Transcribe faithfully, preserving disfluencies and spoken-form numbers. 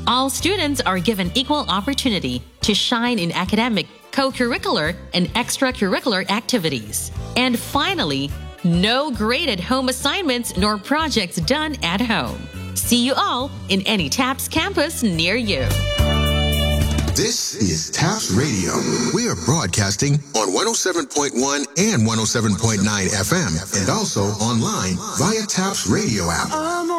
All students are given equal opportunity to shine in academic, co-curricular, and extracurricular activities. And finally, no graded home assignments nor projects done at home. See you all in any TAPS campus near you. This is TAPS Radio. We are broadcasting on one oh seven point one and one oh seven point nine F M and also online via TAPS Radio app.